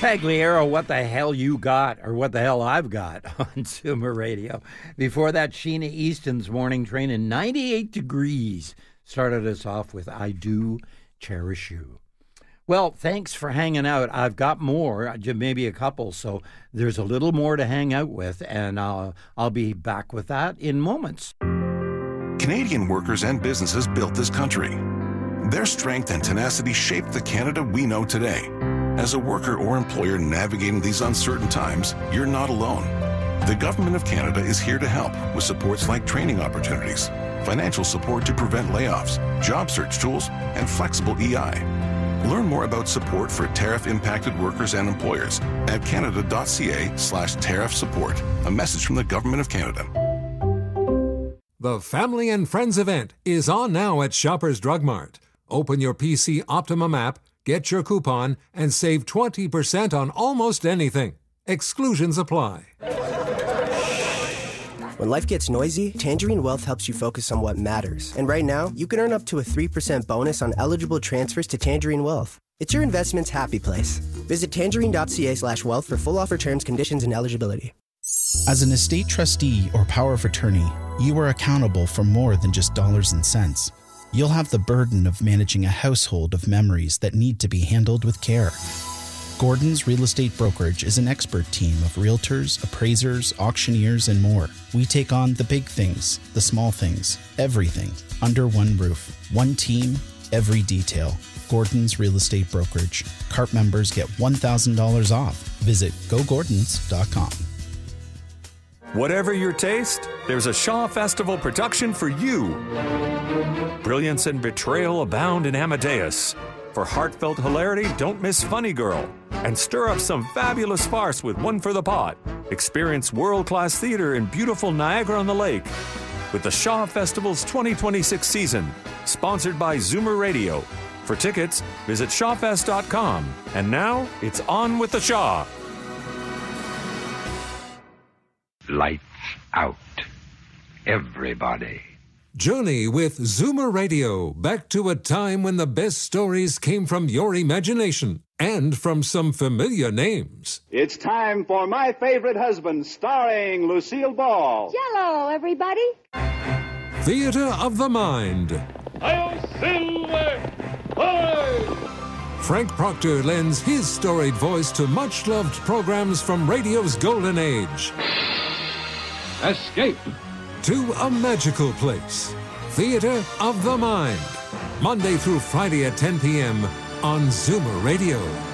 Pagliaro, What the Hell You Got, or What the Hell I've Got on Zoomer Radio. Before that, Sheena Easton's Morning Train in 98 degrees started us off with I Do Cherish You. Well, thanks for hanging out. I've got more, maybe a couple, so there's a little more to hang out with, and I'll be back with that in moments. Canadian workers and businesses built this country. Their strength and tenacity shaped the Canada we know today. As a worker or employer navigating these uncertain times, you're not alone. The Government of Canada is here to help with supports like training opportunities, financial support to prevent layoffs, job search tools, and flexible EI. Learn more about support for tariff-impacted workers and employers at canada.ca/tariff support. A message from the Government of Canada. The Family and Friends event is on now at Shoppers Drug Mart. Open your PC Optimum app, get your coupon, and save 20% on almost anything. Exclusions apply. When life gets noisy, Tangerine Wealth helps you focus on what matters. And right now, you can earn up to a 3% bonus on eligible transfers to Tangerine Wealth. It's your investment's happy place. Visit tangerine.ca/wealth for full offer terms, conditions, and eligibility. As an estate trustee or power of attorney, you are accountable for more than just dollars and cents. You'll have the burden of managing a household of memories that need to be handled with care. Gordon's Real Estate Brokerage is an expert team of realtors, appraisers, auctioneers, and more. We take on the big things, the small things, everything, under one roof. One team, every detail. Gordon's Real Estate Brokerage. CARP members get $1,000 off. Visit gogordons.com. Whatever your taste, there's a Shaw Festival production for you. Brilliance and betrayal abound in Amadeus. For heartfelt hilarity, don't miss Funny Girl. And stir up some fabulous farce with One for the Pot. Experience world-class theater in beautiful Niagara-on-the-Lake. With the Shaw Festival's 2026 season. Sponsored by Zoomer Radio. For tickets, visit shawfest.com. And now, it's on with the Shaw. Lights out. Everybody. Journey with Zoomer Radio, back to a time when the best stories came from your imagination and from some familiar names. It's time for My Favorite Husband, starring Lucille Ball. Hello, everybody. Theater of the Mind. I'll Silver! Hi! Frank Proctor lends his storied voice to much-loved programs from radio's golden age. Escape. To a magical place. Theater of the Mind. Monday through Friday at 10 p.m. on Zoomer Radio.